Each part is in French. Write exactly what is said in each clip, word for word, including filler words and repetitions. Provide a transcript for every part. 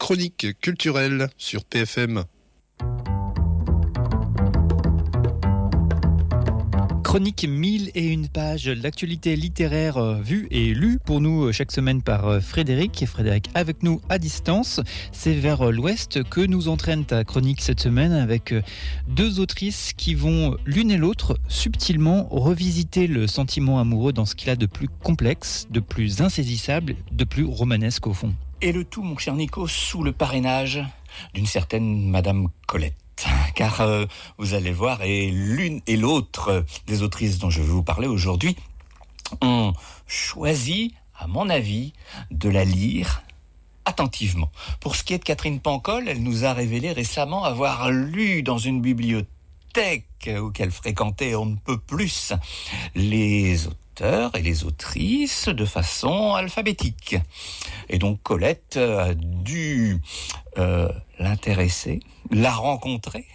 chronique culturelle sur P F M. Chronique mille et une pages, l'actualité littéraire euh, vue et lue pour nous euh, chaque semaine par euh, Frédéric. Et Frédéric avec nous à distance. C'est vers euh, l'ouest que nous entraîne ta chronique cette semaine avec euh, deux autrices qui vont l'une et l'autre subtilement revisiter le sentiment amoureux dans ce qu'il a de plus complexe, de plus insaisissable, de plus romanesque au fond. Et le tout, mon cher Nico, sous le parrainage d'une certaine Madame Colette. Car euh, vous allez voir, et l'une et l'autre des autrices dont je vais vous parler aujourd'hui ont choisi, à mon avis, de la lire attentivement. Pour ce qui est de Catherine Pancol, elle nous a révélé récemment avoir lu dans une bibliothèque où qu'elle fréquentait on ne peut plus les auteurs et les autrices de façon alphabétique. Et donc Colette a dû euh, l'intéresser, la rencontrer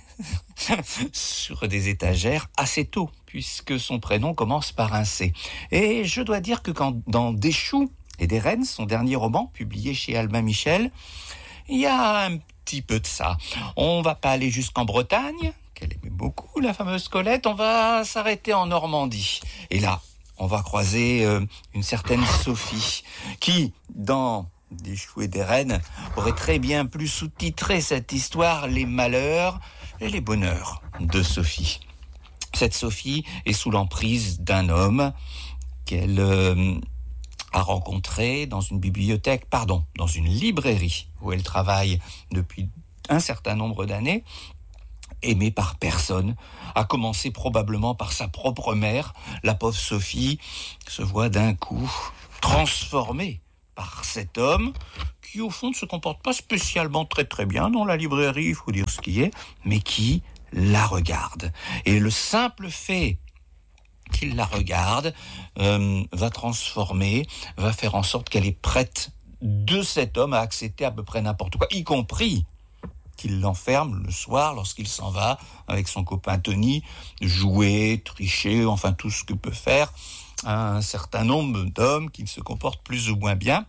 sur des étagères assez tôt, puisque son prénom commence par un C. Et je dois dire que quand dans Des choux et des rennes, son dernier roman, publié chez Albin Michel, il y a un petit peu de ça. On va pas aller jusqu'en Bretagne, qu'elle aimait beaucoup, la fameuse Colette, on va s'arrêter en Normandie. Et là, on va croiser euh, une certaine Sophie, qui, dans Des choux et des rennes, aurait très bien pu sous-titrer cette histoire « Les malheurs et les bonheurs de Sophie ». Cette Sophie est sous l'emprise d'un homme qu'elle euh, a rencontré dans une bibliothèque, pardon, dans une librairie où elle travaille depuis un certain nombre d'années, aimée par personne, à commencer probablement par sa propre mère. La pauvre Sophie se voit d'un coup transformée par cet homme qui, au fond, ne se comporte pas spécialement très très bien dans la librairie, il faut dire ce qui est, mais qui la regarde. Et le simple fait qu'il la regarde euh, va transformer, va faire en sorte qu'elle est prête de cet homme à accepter à peu près n'importe quoi, y compris qu'il l'enferme le soir lorsqu'il s'en va avec son copain Tony, jouer, tricher, enfin tout ce que peut faire un certain nombre d'hommes qui se comportent plus ou moins bien.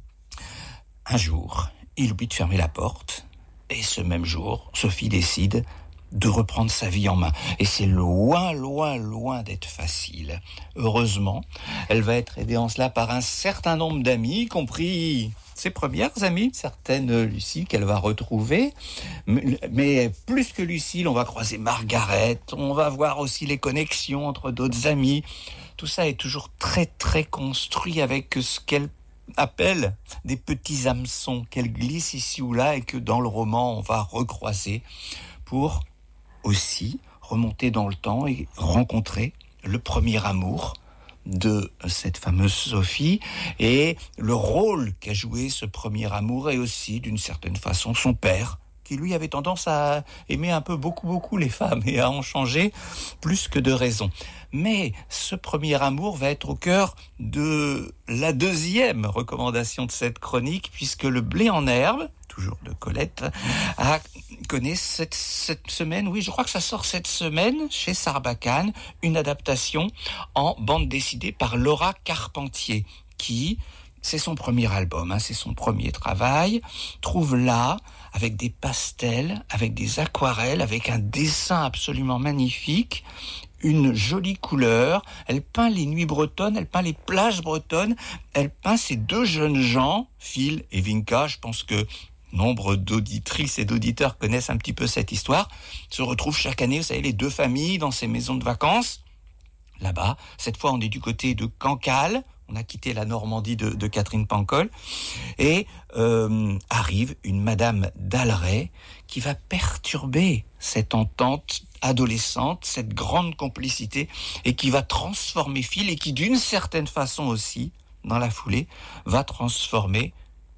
Un jour, il oublie de fermer la porte, et ce même jour, Sophie décide de reprendre sa vie en main. Et c'est loin, loin, loin d'être facile. Heureusement, elle va être aidée en cela par un certain nombre d'amis, y compris ses premières amies, certaines Lucille qu'elle va retrouver. Mais plus que Lucille, on va croiser Margaret, on va voir aussi les connexions entre d'autres amis. Tout ça est toujours très très construit avec ce qu'elle appelle des petits hameçons qu'elle glisse ici ou là et que dans le roman on va recroiser pour aussi remonter dans le temps et rencontrer le premier amour de cette fameuse Sophie et le rôle qu'a joué ce premier amour et aussi d'une certaine façon son père, qui lui avait tendance à aimer un peu beaucoup beaucoup les femmes et à en changer plus que de raison. Mais ce premier amour va être au cœur de la deuxième recommandation de cette chronique, puisque Le blé en herbe, toujours de Colette, a connaît cette, cette semaine, oui je crois que ça sort cette semaine chez Sarbacane, une adaptation en bande dessinée par Laura Carpentier, qui, c'est son premier album, hein, c'est son premier travail, trouve là, avec des pastels, avec des aquarelles, avec un dessin absolument magnifique, une jolie couleur. Elle peint les nuits bretonnes, elle peint les plages bretonnes, elle peint ces deux jeunes gens, Phil et Vinka. Je pense que nombre d'auditrices et d'auditeurs connaissent un petit peu cette histoire. Se retrouvent chaque année, vous savez, les deux familles dans ces maisons de vacances. Là-bas, cette fois, on est du côté de Cancale. On a quitté la Normandie de, de Catherine Pancol. Et euh, arrive une Madame d'Alray qui va perturber cette entente adolescente, cette grande complicité, et qui va transformer Phil, et qui d'une certaine façon aussi, dans la foulée, va transformer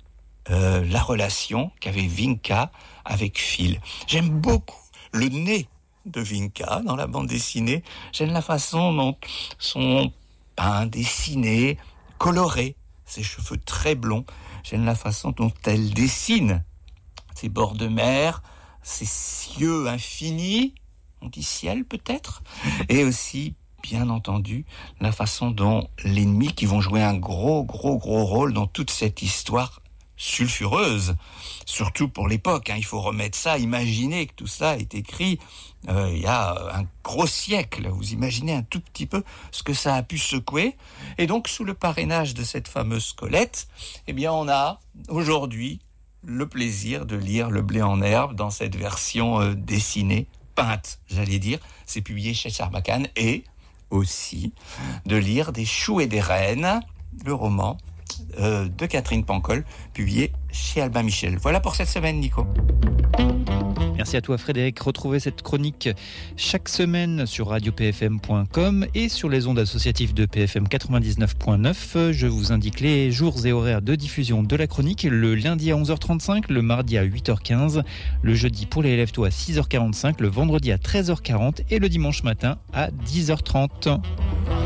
euh, la relation qu'avait Vinka avec Phil. J'aime beaucoup le nez de Vinka dans la bande dessinée. J'aime la façon dont son peint, dessiné, coloré, ses cheveux très blonds. J'aime la façon dont elle dessine ses bords de mer, ses cieux infinis, on dit ciel peut-être, et aussi, bien entendu, la façon dont les ennemis qui vont jouer un gros, gros, gros rôle dans toute cette histoire sulfureuse, surtout pour l'époque. Hein, il faut remettre ça, imaginez que tout ça est écrit euh, il y a un gros siècle. Vous imaginez un tout petit peu ce que ça a pu secouer. Et donc, sous le parrainage de cette fameuse Colette, eh bien, on a aujourd'hui le plaisir de lire Le blé en herbe dans cette version euh, dessinée, peinte, j'allais dire. C'est publié chez Sarbacane. Et aussi de lire Des choux et des reines, le roman euh, de Catherine Pancol, publié chez Albin Michel. Voilà pour cette semaine, Nico. Merci à toi Frédéric. Retrouvez cette chronique chaque semaine sur radio p f m point com et sur les ondes associatives de P F M quatre-vingt-dix-neuf point neuf. Je vous indique les jours et horaires de diffusion de la chronique. Le lundi à onze heures trente-cinq, le mardi à huit heures quinze, le jeudi pour les lève-tôt à six heures quarante-cinq, le vendredi à treize heures quarante et le dimanche matin à dix heures trente.